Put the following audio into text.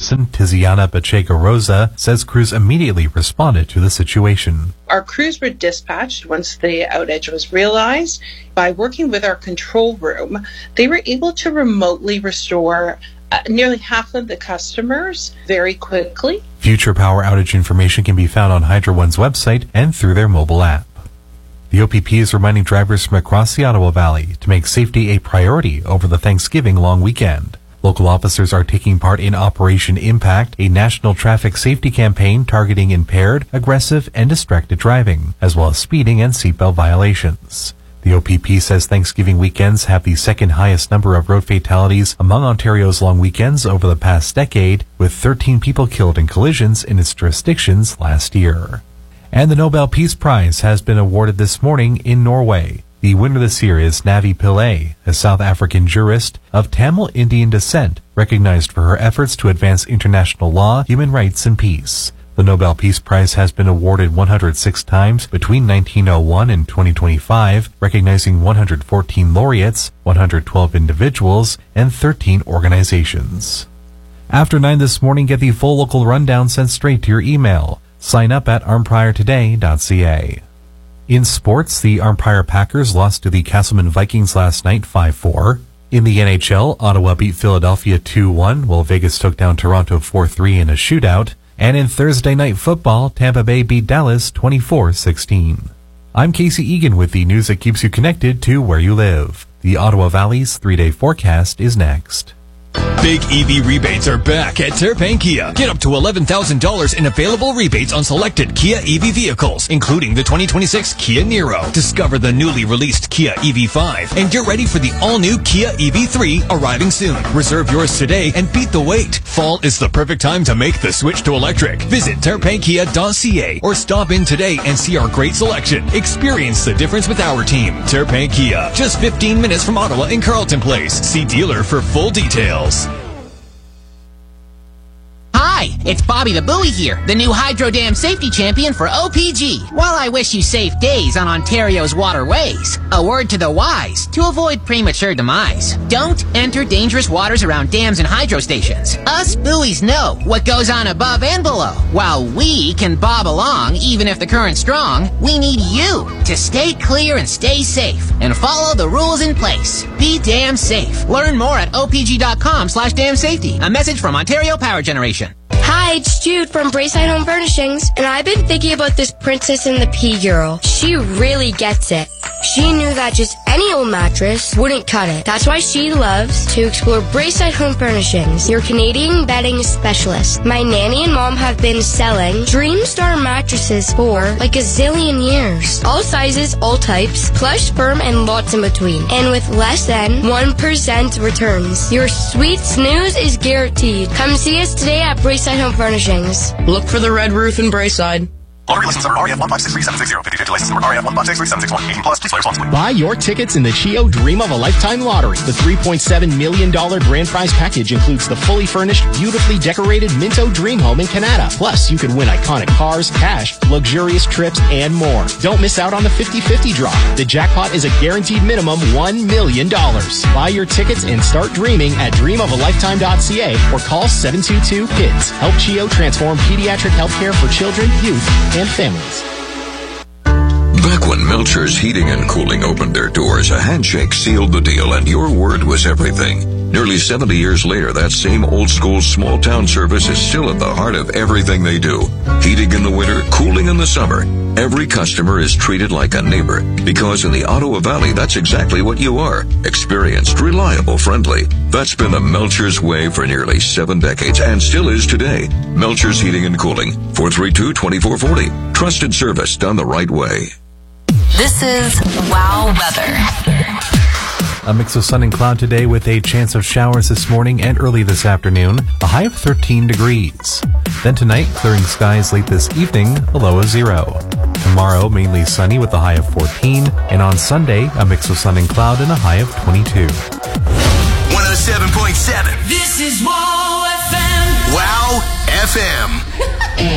spokesperson Tiziana Pacheco-Rosa says crews immediately responded to the situation. Our crews were dispatched once the outage was realized. By working with our control room, they were able to remotely restore nearly half of the customers very quickly. Future power outage information can be found on Hydro One's website and through their mobile app. The OPP is reminding drivers from across the Ottawa Valley to make safety a priority over the Thanksgiving long weekend. Local officers are taking part in Operation Impact, a national traffic safety campaign targeting impaired, aggressive, and distracted driving, as well as speeding and seatbelt violations. The OPP says Thanksgiving weekends have the second highest number of road fatalities among Ontario's long weekends over the past decade, with 13 people killed in collisions in its jurisdictions last year. And the Nobel Peace Prize has been awarded this morning in Norway. The winner this year is Navi Pillay, a South African jurist of Tamil Indian descent, recognized for her efforts to advance international law, human rights, and peace. The Nobel Peace Prize has been awarded 106 times between 1901 and 2025, recognizing 114 laureates, 112 individuals, and 13 organizations. After 9 this morning, get the full local rundown sent straight to your email. Sign up at armpriortoday.ca. In sports, the Armprior Packers lost to the Castleman Vikings last night 5-4. In the NHL, Ottawa beat Philadelphia 2-1, while Vegas took down Toronto 4-3 in a shootout. And in Thursday Night Football, Tampa Bay beat Dallas 24-16. I'm Casey Egan with the news that keeps you connected to where you live. The Ottawa Valley's 3-day forecast is next. Big EV rebates are back at Terpane Kia. Get up to $11,000 in available rebates on selected Kia EV vehicles, including the 2026 Kia Niro. Discover the newly released Kia EV5 and get ready for the all-new Kia EV3 arriving soon. Reserve yours today and beat the wait. Fall is the perfect time to make the switch to electric. Visit terpanekia.ca or stop in today and see our great selection. Experience the difference with our team. Terpane Kia, just 15 minutes from Ottawa in Carleton Place. See dealer for full details. Hi, it's Bobby the Buoy here, the new Hydro Dam Safety Champion for OPG. While I wish you safe days on Ontario's waterways, a word to the wise to avoid premature demise. Don't enter dangerous waters around dams and hydro stations. Us buoys know what goes on above and below. While we can bob along even if the current's strong, we need you to stay clear and stay safe and follow the rules in place. Be damn safe. Learn more at opg.com/damsafety. A message from Ontario Power Generation. Hi, it's Jude from Braeside Home Furnishings, and I've been thinking about this Princess and the Pea Girl. She really gets it. She knew that just any old mattress wouldn't cut it. That's why she loves to explore Braeside Home Furnishings, your Canadian bedding specialist. My nanny and mom have been selling Dreamstar mattresses for like a zillion years. All sizes, all types, plush, firm, and lots in between. And with less than 1% returns. Your sweet snooze is guaranteed. Come see us today at Braeside Home Furnishings. Look for the red roof in Braeside. Lottery license number REF 1563760. 5050 license number REF 1563761. 18 plus. Please play responsibly. Buy your tickets in the Chio Dream of a Lifetime Lottery. The $3.7 million grand prize package includes the fully furnished, beautifully decorated Minto Dream Home in Canada. Plus, you could win iconic cars, cash, luxurious trips, and more. Don't miss out on the 50-50 draw. The jackpot is a guaranteed minimum $1 million. Buy your tickets and start dreaming at dreamofalifetime.ca or call 722-KIDS. Help Chio transform pediatric healthcare for children, youth, and families. Back when Melcher's Heating and Cooling opened their doors, a handshake sealed the deal and your word was everything. Nearly 70 years later, that same old-school small-town service is still at the heart of everything they do. Heating in the winter, cooling in the summer. Every customer is treated like a neighbor because in the Ottawa Valley, that's exactly what you are. Experienced, reliable, friendly. That's been the Melcher's way for nearly 7 decades and still is today. Melcher's Heating and Cooling, 432-2440. Trusted service done the right way. This is Wow Weather. A mix of sun and cloud today with a chance of showers this morning and early this afternoon, a high of 13 degrees. Then tonight, clearing skies late this evening, a low of 0. Tomorrow, mainly sunny with a high of 14, and on Sunday, a mix of sun and cloud and a high of 22. 107.7. This is Wow FM. Wow FM.